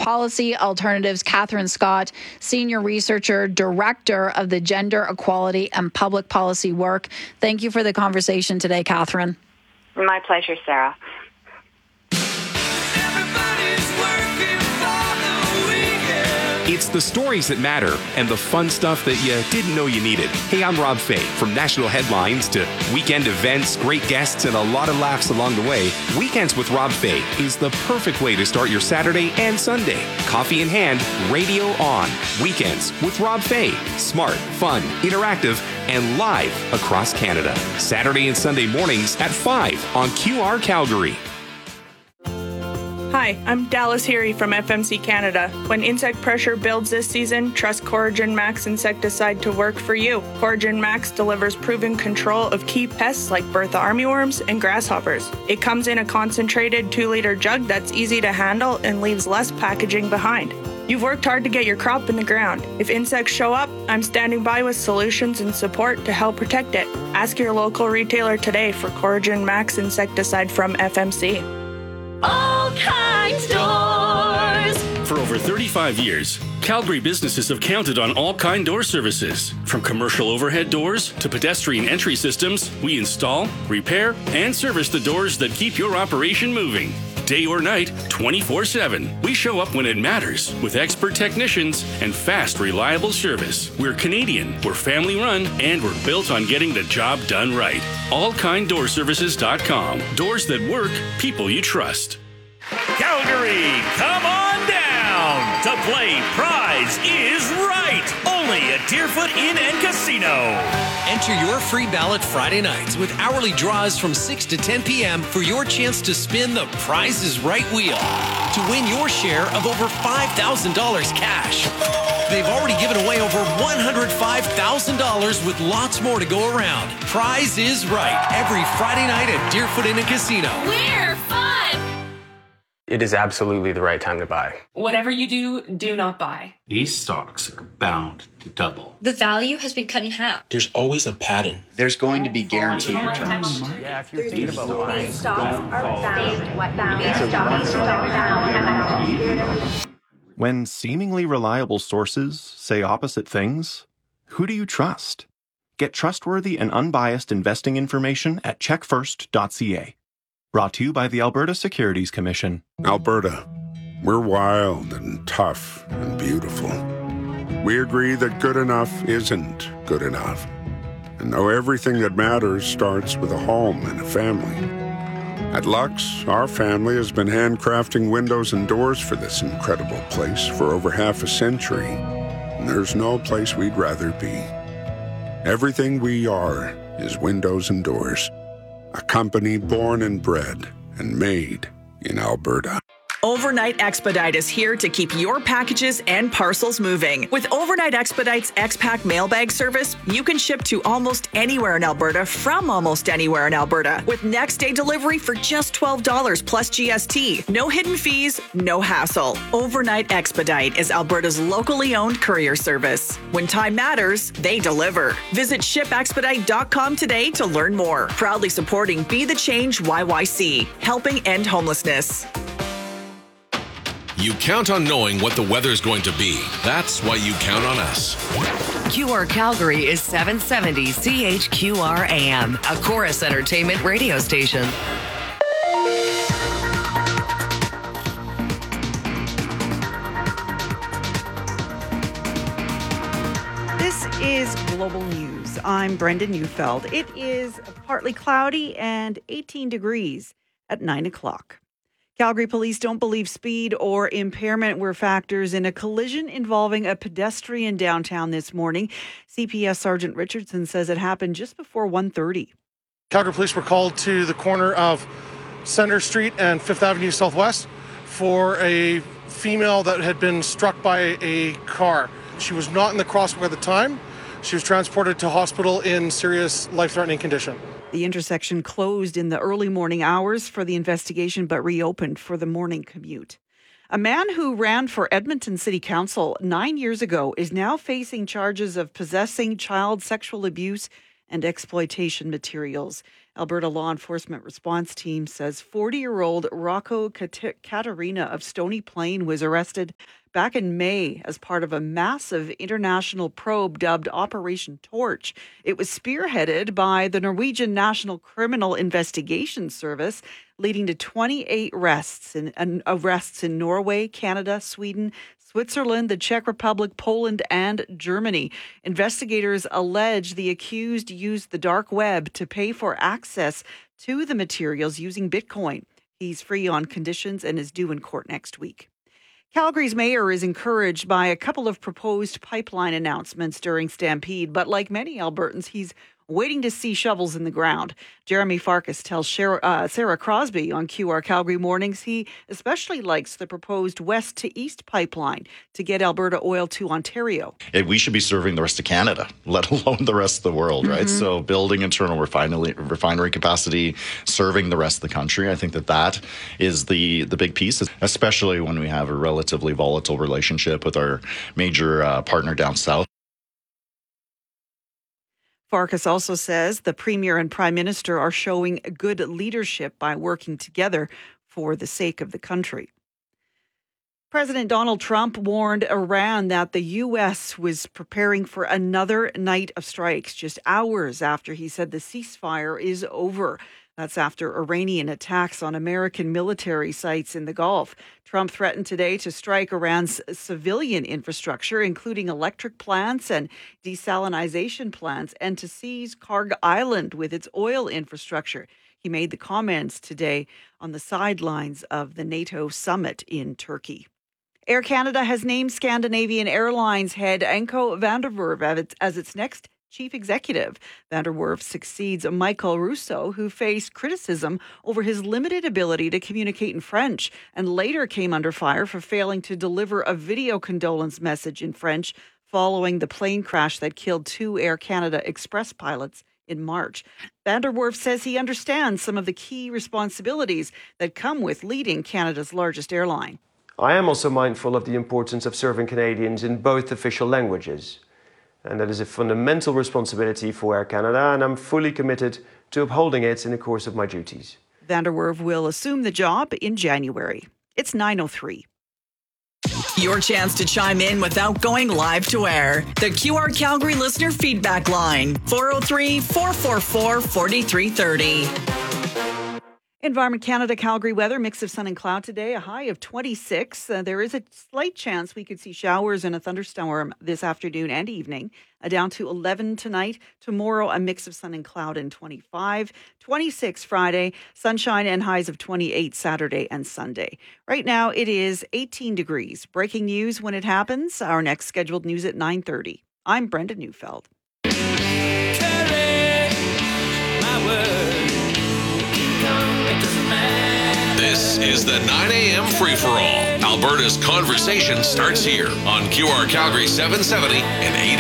Policy Alternatives, Catherine Scott, Senior Researcher, Director of the Gender Equality and Public Policy Work. Thank you for the conversation today, Catherine. My pleasure, Sarah. It's the stories that matter and the fun stuff that you didn't know you needed. Hey, I'm Rob Fay. From national headlines to weekend events, great guests, and a lot of laughs along the way, Weekends with Rob Fay is the perfect way to start your Saturday and Sunday. Coffee in hand, radio on. Weekends with Rob Fay. Smart, fun, interactive, and live across Canada. Saturday and Sunday mornings at 5 on QR Calgary. Hi, I'm Dallas Heary from FMC Canada. When insect pressure builds this season, trust Coragen Max insecticide to work for you. Coragen Max delivers proven control of key pests like Bertha armyworms and grasshoppers. It comes in a concentrated 2-liter jug that's easy to handle and leaves less packaging behind. You've worked hard to get your crop in the ground. If insects show up, I'm standing by with solutions and support to help protect it. Ask your local retailer today for Coragen Max insecticide from FMC. All Kinds Doors. For over 35 years, Calgary businesses have counted on All Kind Door services. From commercial overhead doors to pedestrian entry systems, we install, repair, and service the doors that keep your operation moving. Day or night, 24/7. We show up when it matters with expert technicians and fast, reliable service. We're Canadian, we're family run, and we're built on getting the job done right. AllKindDoorServices.com. Doors that work, people you trust. Calgary, come on down to play Prize is Right. Only at Deerfoot Inn and Casino. Enter your free ballot Friday nights with hourly draws from 6 to 10 p.m. for your chance to spin the Prize is Right wheel to win your share of over $5,000 cash. They've already given away over $105,000 with lots more to go around. Prize is Right every Friday night at Deerfoot Inn and Casino. We're fun. It is absolutely the right time to buy. Whatever you do, do not buy. These stocks are bound to double. The value has been cut in half. There's always a pattern. There's going to be guaranteed returns. Yeah, if you're thinking about buying, When seemingly reliable sources say opposite things, who do you trust? Get trustworthy and unbiased investing information at checkfirst.ca. Brought to you by the Alberta Securities Commission. Alberta, we're wild and tough and beautiful. We agree that good enough isn't good enough. And know everything that matters starts with a home and a family. At Lux, our family has been handcrafting windows and doors for this incredible place for over half a century. And there's no place we'd rather be. Everything we are is windows and doors. A company born and bred and made in Alberta. Overnight Expedite is here to keep your packages and parcels moving. With Overnight Expedite's X-Pack mailbag service, you can ship to almost anywhere in Alberta from almost anywhere in Alberta with next day delivery for just $12 plus GST. No hidden fees, no hassle. Overnight Expedite is Alberta's locally owned courier service. When time matters, they deliver. Visit shipexpedite.com today to learn more. Proudly supporting Be the Change YYC, helping end homelessness. You count on knowing what the weather's going to be. That's why you count on us. QR Calgary is 770 CHQR AM, a Chorus Entertainment radio station. This is Global News. I'm Brenda Neufeld. It is partly cloudy and 18 degrees at 9 o'clock. Calgary police don't believe speed or impairment were factors in a collision involving a pedestrian downtown this morning. CPS Sergeant Richardson says it happened just before 1:30. Calgary police were called to the corner of Center Street and 5th Avenue Southwest for a female that had been struck by a car. She was not in the crosswalk at the time. She was transported to hospital in serious life-threatening condition. The intersection closed in the early morning hours for the investigation, but reopened for the morning commute. A man who ran for Edmonton City Council 9 years ago is now facing charges of possessing child sexual abuse and exploitation materials. Alberta Law Enforcement Response Team says 40-year-old Rocco Katarina of Stony Plain was arrested back in May as part of a massive international probe dubbed Operation Torch. It was spearheaded by the Norwegian National Criminal Investigation Service, leading to 28 arrests in Norway, Canada, Sweden, Switzerland, the Czech Republic, Poland, and Germany. Investigators allege the accused used the dark web to pay for access to the materials using Bitcoin. He's free on conditions and is due in court next week. Calgary's mayor is encouraged by a couple of proposed pipeline announcements during Stampede, but like many Albertans, he's waiting to see shovels in the ground. Jeremy Farkas tells Sarah Crosby on QR Calgary Mornings he especially likes the proposed west to east pipeline to get Alberta oil to Ontario. We should be serving the rest of Canada, let alone the rest of the world, right? So building internal refinery capacity, serving the rest of the country, I think that is the big piece, especially when we have a relatively volatile relationship with our major partner down south. Farkas also says the Premier and Prime Minister are showing good leadership by working together for the sake of the country. President Donald Trump warned Iran that the U.S. was preparing for another night of strikes just hours after he said the ceasefire is over. That's after Iranian attacks on American military sites in the Gulf. Trump threatened today to strike Iran's civilian infrastructure, including electric plants and desalination plants, and to seize Karg Island with its oil infrastructure. He made the comments today on the sidelines of the NATO summit in Turkey. Air Canada has named Scandinavian Airlines head Anko van der Werf as its next chief executive. Van der Werf succeeds Michael Rousseau, who faced criticism over his limited ability to communicate in French and later came under fire for failing to deliver a video condolence message in French following the plane crash that killed 2 Air Canada Express pilots in March. Van der Werf says he understands some of the key responsibilities that come with leading Canada's largest airline. I am also mindful of the importance of serving Canadians in both official languages. And that is a fundamental responsibility for Air Canada, and I'm fully committed to upholding it in the course of my duties. Van der Werf will assume the job in January. It's 9:03. Your chance to chime in without going live to air. The QR Calgary listener feedback line, 403-444-4330. Environment Canada Calgary weather, mix of sun and cloud today, a high of 26. There is a slight chance we could see showers and a thunderstorm this afternoon and evening. Down to 11 tonight. Tomorrow, a mix of sun and cloud and 25. 26 Friday, sunshine and highs of 28 Saturday and Sunday. Right now, it is 18 degrees. Breaking news when it happens. Our next scheduled news at 9:30. I'm Brenda Neufeld. This is the 9 a.m. free-for-all. Alberta's conversation starts here on QR Calgary 770 and 80.